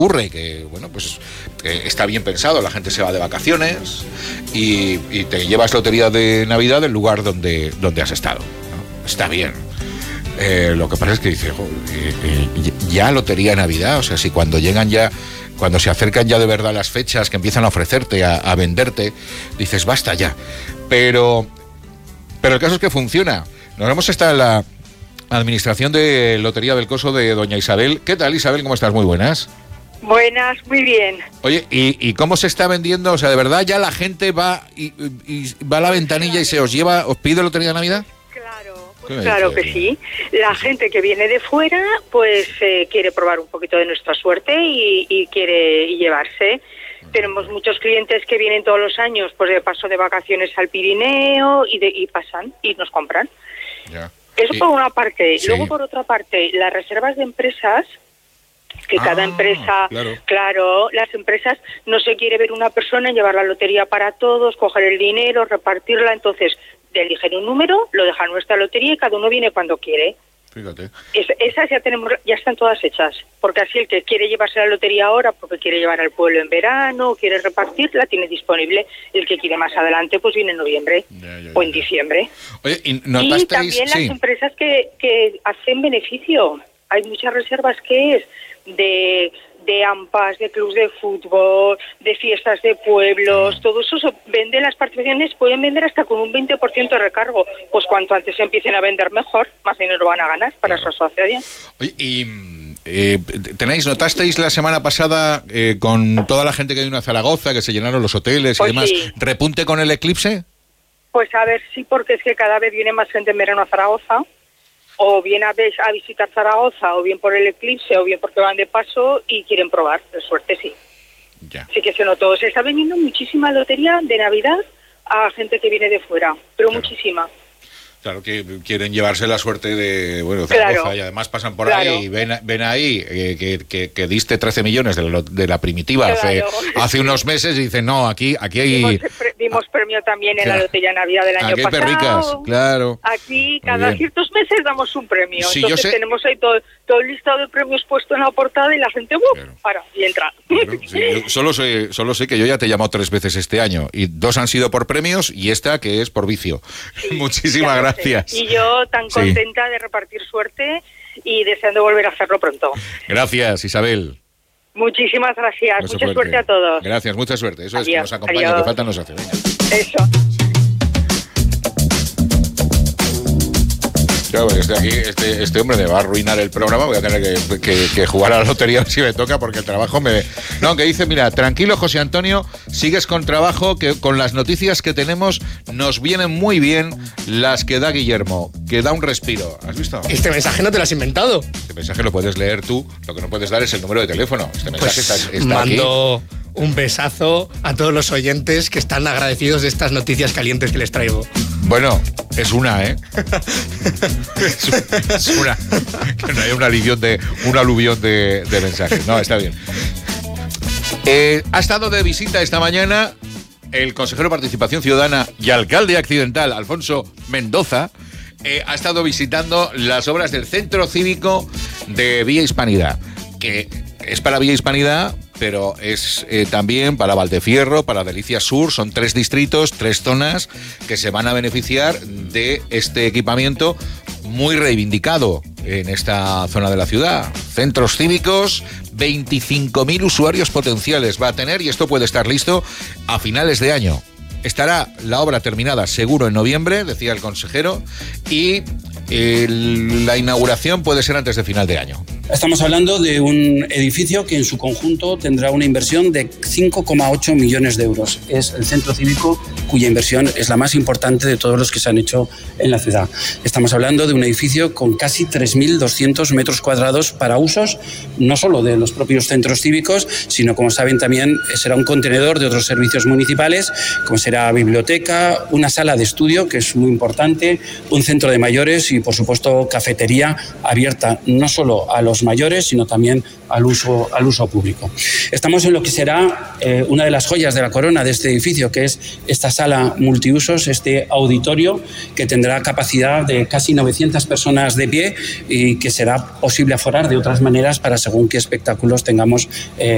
ocurre que, bueno, pues está bien pensado, la gente se va de vacaciones y te llevas lotería de Navidad del lugar donde has estado, ¿no? Está bien. Lo que pasa es que dice, ya lotería de Navidad, o sea, si cuando se acercan ya de verdad las fechas que empiezan a ofrecerte, a venderte, dices, basta ya. Pero el caso es que funciona. Nos hemos estado en la administración de Lotería del Coso de doña Isabel. ¿Qué tal, Isabel? ¿Cómo estás? Muy buenas. Buenas, muy bien. Oye, ¿y cómo se está vendiendo? O sea, ¿de verdad ya la gente va y va a la ventanilla y os pide Lotería de Navidad? Claro que sí. La gente que viene de fuera, pues quiere probar un poquito de nuestra suerte y quiere llevarse. Tenemos muchos clientes que vienen todos los años, pues de paso de vacaciones al Pirineo y pasan y nos compran. Ya. Eso por una parte. Sí. Luego, por otra parte, las reservas de empresas, que cada empresa, claro, las empresas no se quiere ver una persona, llevar la lotería para todos, coger el dinero, repartirla, entonces eligen un número, lo dejan en nuestra lotería y cada uno viene cuando quiere. Fíjate. Esas ya están todas hechas, porque así el que quiere llevarse la lotería ahora, porque quiere llevar al pueblo en verano, quiere repartir, la tiene disponible. El que quiere más adelante, pues viene en noviembre o en diciembre. Oye, y también las empresas que hacen beneficio. Hay muchas reservas que es de AMPAs, de clubs de fútbol, de fiestas de pueblos, todo eso se vende, las participaciones pueden vender hasta con un 20% de recargo. Pues cuanto antes empiecen a vender mejor, más dinero van a ganar para su asociación. Oye, y ¿notasteis la semana pasada con toda la gente que vino a Zaragoza, que se llenaron los hoteles y demás, sí, repunte con el eclipse? Pues a ver, sí, porque es que cada vez viene más gente en verano a Zaragoza, o bien a visitar Zaragoza, o bien por el eclipse, o bien porque van de paso y quieren probar. De suerte, sí. Ya. Sí que se notó. Se está vendiendo muchísima lotería de Navidad a gente que viene de fuera, pero claro, muchísima. Claro, que quieren llevarse la suerte de Zaragoza, claro, y además pasan por ahí y ven ahí que diste 13 millones de la primitiva, claro, hace unos meses y dicen, no, aquí hay... Dimos premio también en la Lotería Navidad del año pasado. Aquí hay perricas, claro. Aquí cada ciertos meses damos un premio. Sí, entonces tenemos ahí todo el listado de premios puesto en la portada y la gente claro, para y entra. Claro, sí, solo sé que yo ya te he llamado 3 veces este año y 2 han sido por premios y esta que es por vicio. Sí, muchísimas gracias. Y yo tan contenta de repartir suerte y deseando volver a hacerlo pronto. Gracias, Isabel. Muchísimas gracias. Mucha suerte a todos. Gracias, mucha suerte. Eso adiós, es que nos acompaña, que falta nos hace. Venga. Eso. Claro, este hombre me va a arruinar el programa, voy a tener que jugar a la lotería si me toca, porque el trabajo me... No, que dice, mira, tranquilo, José Antonio, sigues con trabajo, que con las noticias que tenemos nos vienen muy bien las que da Guillermo, que da un respiro. ¿Has visto? Este mensaje no te lo has inventado. Este mensaje lo puedes leer tú, lo que no puedes dar es el número de teléfono. Este mensaje pues está mando aquí. Un besazo a todos los oyentes que están agradecidos de estas noticias calientes que les traigo. Bueno, es una, ¿eh? es una. Que no hay un aluvión de mensajes. No, está bien. Ha estado de visita esta mañana el consejero de Participación Ciudadana y alcalde accidental, Alfonso Mendoza. Ha estado visitando las obras del Centro Cívico de Vía Hispanidad, que es para Vía Hispanidad, pero es también para Valdefierro, para Delicias Sur. Son 3 distritos, 3 zonas que se van a beneficiar de este equipamiento muy reivindicado en esta zona de la ciudad. Centros cívicos, 25.000 usuarios potenciales va a tener y esto puede estar listo a finales de año. Estará la obra terminada seguro en noviembre, decía el consejero, y la inauguración puede ser antes de final de año. Estamos hablando de un edificio que en su conjunto tendrá una inversión de 5,8 millones de euros. Es el centro cívico cuya inversión es la más importante de todos los que se han hecho en la ciudad. Estamos hablando de un edificio con casi 3.200 metros cuadrados para usos no solo de los propios centros cívicos, sino, como saben, también será un contenedor de otros servicios municipales, como será biblioteca, una sala de estudio, que es muy importante, un centro de mayores y, por supuesto, cafetería abierta no solo a los mayores, sino también al uso público. Estamos en lo que será una de las joyas de la corona de este edificio, que es esta sala multiusos, este auditorio que tendrá capacidad de casi 900 personas de pie y que será posible aforar de otras maneras para según qué espectáculos tengamos